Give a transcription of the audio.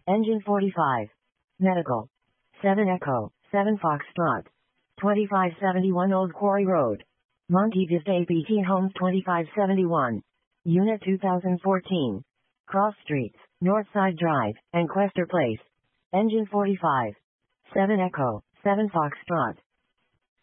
Engine 45. Medical. 7 Echo, 7 Foxtrot. 2571 Old Quarry Road. Monkey Vista APT Homes 2571. Unit 2014. Cross Streets, Northside Drive, and Quester Place. Engine 45. 7 Echo, 7 Foxtrot.